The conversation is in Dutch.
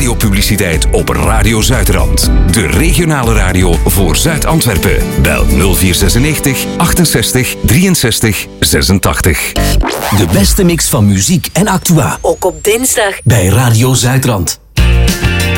radiopubliciteit op Radio Zuidrand. De regionale radio voor Zuid-Antwerpen. Bel 0496 68 63 86. De beste mix van muziek en actua. Ook op dinsdag. Bij Radio Zuidrand.